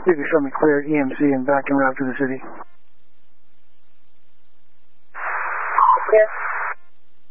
You can show me clear EMC and back en route to the city. Clear.